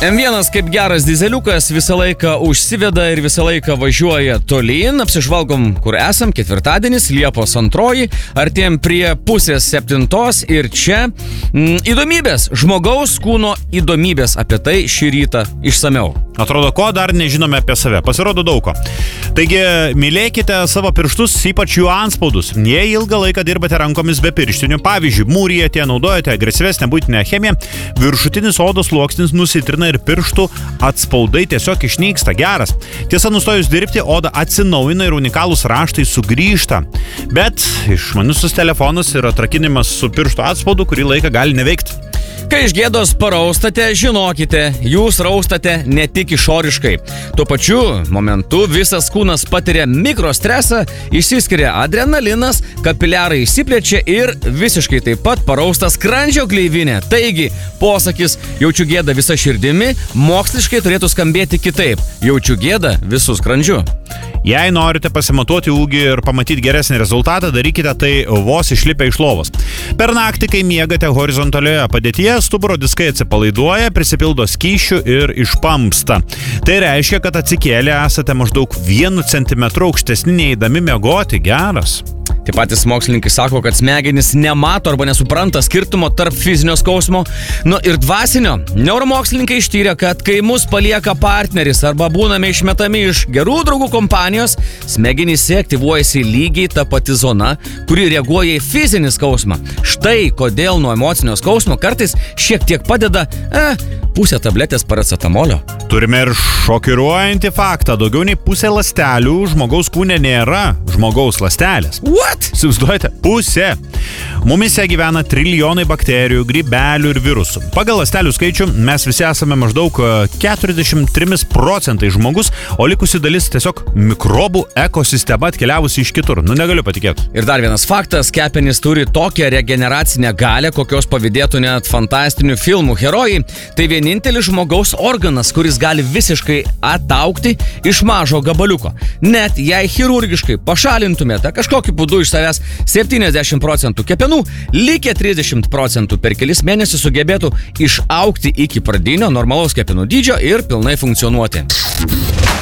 M1 kaip geras dizeliukas visą laiką užsiveda ir visą laiką važiuoja tolyn. Apsižvalgom, kur esam, ketvirtadienis, Liepos 2, artėjom prie 6:30 ir čia įdomybės, žmogaus kūno įdomybės, apie tai šį rytą išsamiau. Atrodo, ko dar nežinome apie save. Pasirodo daug ko. Taigi, mylėkite savo pirštus, ypač jų antspaudus. Jei ilgą laiką dirbate rankomis be pirštinių, pavyzdžiui, mūrijate, naudojate agresyvesnę buitinę chemiją, viršutinis odos sluoksnis nusitrina ir pirštų atspaudai tiesiog išnyksta. Geras. Tiesa, nustojus dirbti, oda atsinaujina ir unikalūs raštai sugrįžta. Bet išmanusis telefonas ir atrakinimas su pirštų atspaudu kurį laiką gali neveikti. Kai iš gėdos paraustate, žinokite, jūs raustate ne tik išoriškai. Tuo pačiu momentu visas kūnas patiria mikrostresą, išsiskiria adrenalinas, kapiliarai išsiplečia ir visiškai taip pat parausta skrandžio gleivinė. Taigi, posakis jaučiu gėdą visą širdimi moksliškai turėtų skambėti kitaip. Jaučiu gėdą visų skrandžiu. Jei norite pasimatuoti ūgį ir pamatyti geresnį rezultatą, darykite tai vos išlipę iš lovos. Per naktį, kai miegate horizontalioje padėtyje, stuburo diskai atsipalaiduoja, prisipildo skysčių ir išpampsta. Tai reiškia, kad atsikėlę esate maždaug 1 centimetru aukštesni neįdami miegoti. Geras. Tie patys mokslininkai sako, kad smegenys nemato arba nesupranta skirtumo tarp fizinio skausmo, ir dvasinio. Neuromokslininkai ištyrė, kad kai mus palieka partneris arba būname išmetami iš gerų draugų kompanijos, smegenyse aktyvuojasi lygiai ta pati zona, kuri reaguoja į fizinį skausmą. Štai kodėl nuo emocinio skausmo kartais šiek tiek padeda pusę tabletės paracetamolio. Turime ir šokiruojantį faktą. Daugiau nei pusė ląstelių žmogaus kūne nėra žmogaus ląstelės. What? Įsivaizduojate? Pusė. Mumise gyvena trilijonai bakterijų, grybelių ir virusų. Pagal ląstelių skaičių mes visi esame maždaug 43% žmogus, o likusi dalis tiesiog mikrobų ekosistema atkeliavusi iš kitur. Negaliu patikėti. Ir dar vienas faktas, kepenys turi tokią regeneracinę galią, kokios pavydėtų net fantastinių filmų herojai. Tai vienintelis žmogaus organas, kuris gali visiškai ataugti iš mažo gabaliuko. Net jei chirurgiškai pašalintumėte kažkokiu būdu iš savęs 70% kepenų, likę 30% per kelis mėnesius sugebėtų išaugti iki pradinio normalaus kepenų dydžio ir pilnai funkcionuoti.